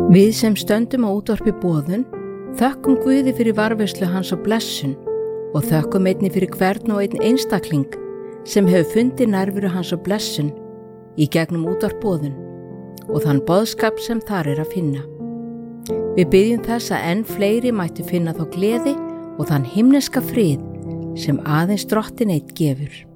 Við sem stöndum á útvarpi boðun þökkum Guði fyrir varðveislu hans og blessun og þökkum einnig fyrir hvern og einn einstakling sem hefur fundið nærveru hans og blessun í gegnum útvarp boðun og þann boðskap sem þar er að finna. Við biðjum þess að enn fleiri mættu finna þá gleði og þann himneska frið sem aðeins Drottinn einn gefur.